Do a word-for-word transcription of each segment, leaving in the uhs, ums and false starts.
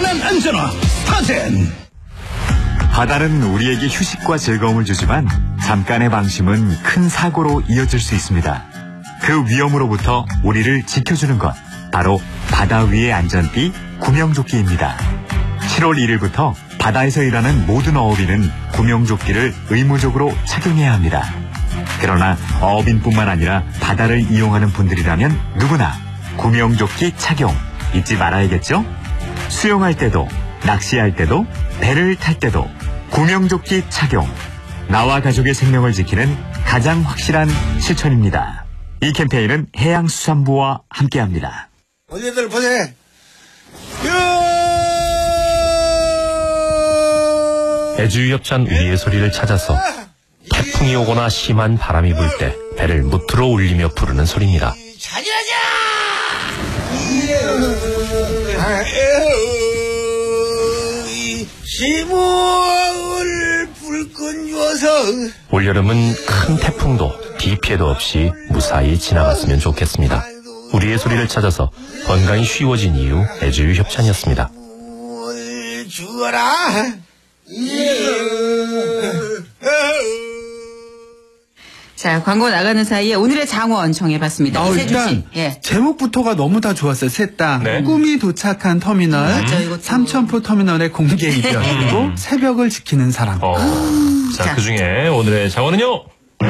편한 안전화 스타젠. 바다는 우리에게 휴식과 즐거움을 주지만 잠깐의 방심은 큰 사고로 이어질 수 있습니다. 그 위험으로부터 우리를 지켜주는 것, 바로 바다 위의 안전띠 구명조끼입니다. 칠월 일일부터 바다에서 일하는 모든 어업인은 구명조끼를 의무적으로 착용해야 합니다. 그러나 어업인뿐만 아니라 바다를 이용하는 분들이라면 누구나 구명조끼 착용 잊지 말아야겠죠? 수영할 때도, 낚시할 때도, 배를 탈 때도 구명조끼 착용. 나와 가족의 생명을 지키는 가장 확실한 실천입니다. 이 캠페인은 해양수산부와 함께합니다. 언니들 보세. 애주협찬 우리의 소리를 찾아서 태풍이 오거나 심한 바람이 불 때 배를 무트로 울리며 부르는 소리입니다. 자질하자. 시무을 불끈 주어서. 올여름은 큰 태풍도 비 피해도 없이 무사히 지나갔으면 좋겠습니다. 우리의 소리를 찾아서 건강이 쉬워진 이유 애주협찬이었습니다. 주어라. 자, 광고 나가는 사이에 오늘의 장원 정해봤습니다. 어, 이세준 일단 씨. 예. 제목부터가 너무 다 좋았어요. 셋 다. 네. 꿈이 도착한 터미널, 음, 맞아, 이것도. 삼천포 터미널의 공개 이별, 그리고 새벽을 지키는 사람. 어, 자, 자. 그 중에 오늘의 장원은요?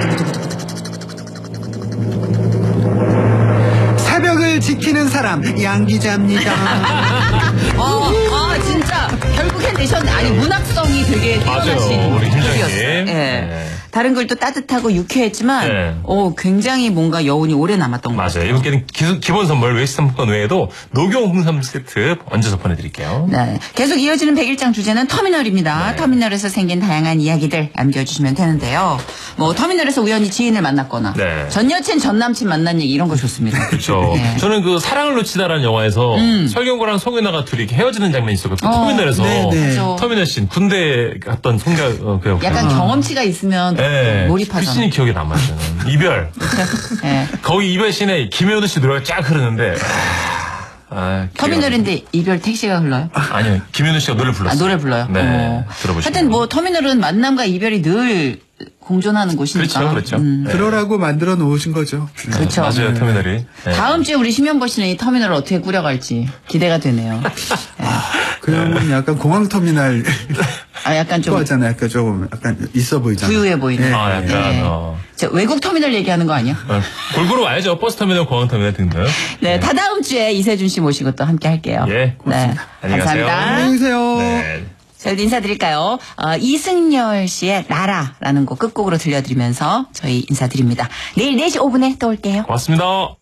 새벽을 지키는 사람, 양 기자입니다. 어, 아, 진짜. 결국 해내셨네. 아니, 문학성이 되게 맞아요. 뛰어나신 우리 김정희. 분이었어요. 예. 네. 다른 글도 따뜻하고 유쾌했지만, 네. 어, 굉장히 뭔가 여운이 오래 남았던 것 맞아요. 같아요. 이분께는 기, 기본 선물 외식 상품권 외에도 녹용 홍삼 세트 얹어서 보내드릴게요. 네. 계속 이어지는 백일장 주제는 터미널입니다. 네. 터미널에서 생긴 다양한 이야기들 남겨주시면 되는데요. 뭐, 터미널에서 우연히 지인을 만났거나, 네. 전 여친, 전 남친 만난 얘기 이런 거 좋습니다. 그렇죠. 네. 저는 그 사랑을 놓치다라는 영화에서 설경구랑 송윤아가 둘이 이렇게 헤어지는 장면이 있었거든요. 어, 터미널에서. 네, 네. 맞아. 터미널 씬 군대 갔던 송가 어, 그 약간 경험치가 있으면 네. 몰입하잖아요. 그 씬이 기억에 남아요. 저는. 이별. 네. 거기 이별 씬에 김혜우도 씨 노래가 쫙 흐르는데. 아, 기가 터미널인데 이별 택시가 흘러요? 막히네. 아니요. 김혜우 씨가 노래 불렀어요. 아, 노래 불러요? 네. 어. 들어보시면. 하여튼 뭐 터미널은 만남과 이별이 늘 공존하는 곳이니까. 그렇죠. 그렇죠. 음. 네. 그러라고 만들어 놓으신 거죠. 그렇죠. 맞아요. 터미널이. 네. 다음 주에 우리 심현보 씨는 이 터미널을 어떻게 꾸려갈지 기대가 되네요. 네. 그 형은 약간 공항터미널 아, 약간 좀 좋아하잖아요. 약간 조금 약간 있어 보이잖아요. 부유해 보이는. 아, 약간, 네. 어. 저 외국 터미널 얘기하는 거 아니야? 어, 골고루 와야죠. 버스터미널, 공항터미널 등등. 네, 다다음 주에 이세준 씨 모시고 또 함께 할게요. 예, 고맙습니다. 네, 안녕히 가세요. 감사합니다. 안녕히 계세요. 네. 저희도 인사드릴까요? 어, 이승열 씨의 나라라는 곡 끝곡으로 들려드리면서 저희 인사드립니다. 내일 네 시 오 분에 또 올게요. 고맙습니다.